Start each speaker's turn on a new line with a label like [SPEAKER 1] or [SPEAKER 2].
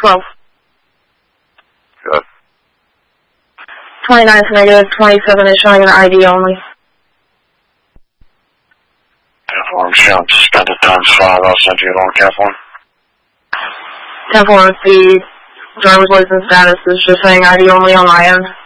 [SPEAKER 1] 12.
[SPEAKER 2] Good.
[SPEAKER 1] 29 is negative, 27 is showing an ID only.
[SPEAKER 2] 10-4, Michelle, suspended times 5, I'll send you along, 10-4.
[SPEAKER 1] 10-4, the driver's license status is just saying ID only on my end.